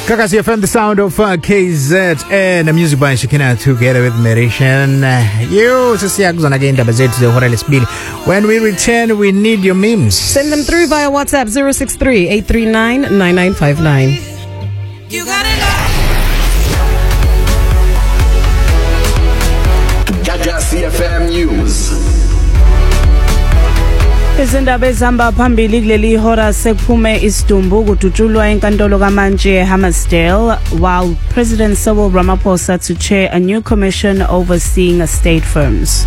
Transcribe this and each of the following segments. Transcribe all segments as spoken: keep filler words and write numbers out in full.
Kakasi F M, the sound of uh, K Z, and the music by Shekina together with Merishan. You, Sisiakuzana again, Dabazet, the Horales Bill. When we return, we need your memes. Send them through via WhatsApp zero six three, eight three nine, nine nine five nine. You got it all. Kakasi F M News. Izindaba ezihamba phambili kuleli hora sekuphume isidumbu kudutshulwa enkantolo kaMantshi eHammersdale, while President Cyril Ramaphosa to chair a new commission overseeing state firms.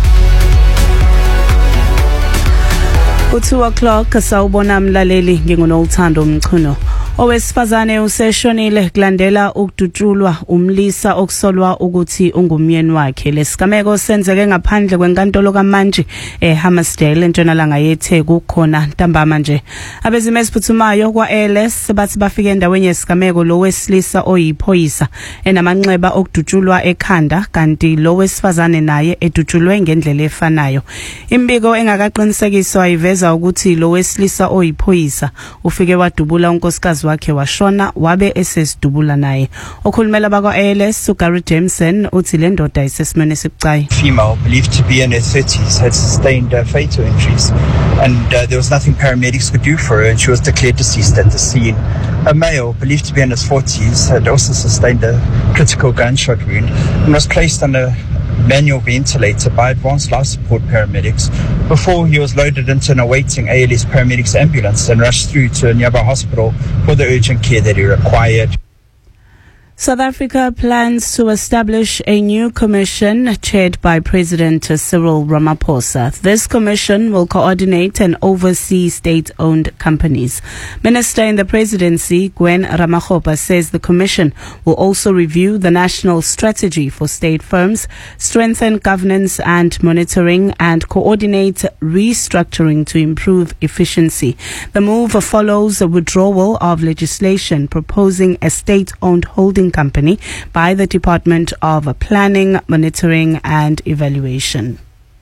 two o'clock sawubona mlaleli, ngingunothando Mchunu. Owesifazane useshonile kulandela ukudutshulwa umlisa okusolwa ukuthi ungumyeni wakhe. Lesigameko senzeke ngaphandle kwenkantolo kaMantshi eHammersdale entshonalanga yeTheku khona ntambama nje. Abezimo eziphuthumayo kwa-A L S bathi bafike endaweni yesigameko lo wesilisa oyiphoyisa enamanxeba okudutshulwa ekhanda, kanti lo wesifazane naye edutshulwe ngendlela efanayo. Imbiko engakaqinisekiswa iveza ukuthi lo wesilisa oyiphoyisa ufike wadubula unkosikazi wakhe washona wabe esesidubula naye. Okhulumela bakwa-A L S uGary Jameson uthi le ndoda isesimweni esibucayi. Female believed to be in her thirties had sustained uh, fatal injuries, and uh, there was nothing paramedics could do for her, and she was declared deceased at the scene. A male believed to be in his forties had also sustained a critical gunshot wound and was placed on a manual ventilator by advanced life support paramedics before he was loaded into an awaiting A L S paramedics ambulance and rushed through to a nearby hospital for the urgent care that he required. South Africa plans to establish a new commission chaired by President Cyril Ramaphosa. This commission will coordinate and oversee state-owned companies. Minister in the presidency, Gwen Ramakgopa, says the commission will also review the national strategy for state firms, strengthen governance and monitoring, and coordinate restructuring to improve efficiency. The move follows a withdrawal of legislation proposing a state-owned holding company by the Department of Planning, Monitoring and Evaluation.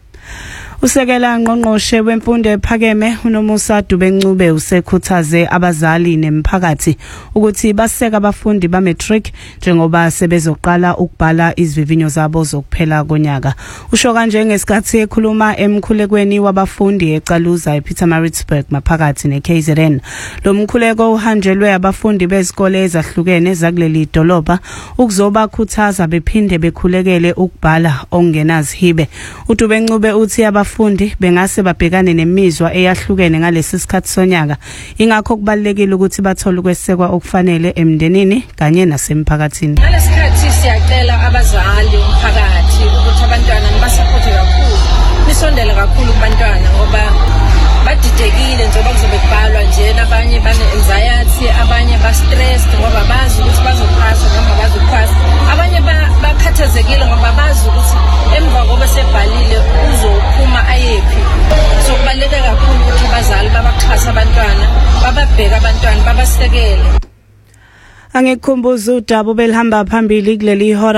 Usekela ngqongqoshe wemfundo ephakeme uNomusa Dubencube usekhuthaze abazali nemphakathi ukuthi baseka abafundi ba matric njengoba sebezoqala ukubhala izivivinyo zabo zokuphela konyaka. Usho kanje ngesikhathi ekhuluma emkhulekweni wabafundi eCaluza ePietermaritzburg maphakathi neK Z N. Lo mkhuleko uhanjelwe abafundi bezikole ezahlukene zakuleli dolobha ukuzoba khuthaza bephinde bekhulekele ukubhala ongenazihibe. uDubencube uthi abafundi bengase babhekane nemizwa eyahlukene ngalesi sikhathi sonyaka, ingakho kubalekile ukuthi bathole ukwesekwa okufanele emndenini kanye nasemphakathini. Ngalesikhathi siyacela abazali umphakathi ukuthi abantwana nibasupporte kakhulu, nisondele kakhulu kubantwana ngoba badidekile njengoba kuzobe kubhalwa nje, abanye bane anxiety, abanye ba stressed ngoba bazi ukuthi bazophasa noma bazophasa, abanye bakhathazekile ngoba bazi ukuthi emva koba sebhalile uzophuma ayephi. So kubaluleke kakhulu ukuthi abazali babaxhasa abantwana, bababheka abantwana, babasekele. Angekukhumbuza udaba belihamba phambili kuleli hora.